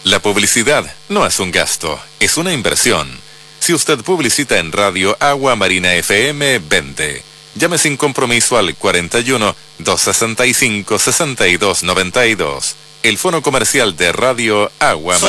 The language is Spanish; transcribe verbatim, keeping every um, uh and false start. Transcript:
La publicidad no es un gasto, es una inversión. Si usted publicita en Radio Agua Marina F M, vende. Llame sin compromiso al cuarenta y uno, doscientos sesenta y cinco, sesenta y dos noventa y dos. El fono comercial de Radio Agua Marina.